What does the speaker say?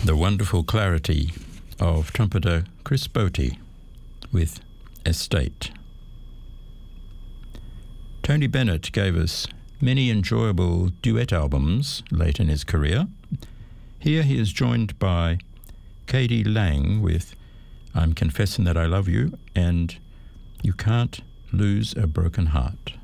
the wonderful clarity of trumpeter Chris Botti with Estate. Tony Bennett gave us many enjoyable duet albums late in his career. Here he is joined by K.D. Lang with I'm Confessing That I Love You and You Can't Lose a Broken Heart.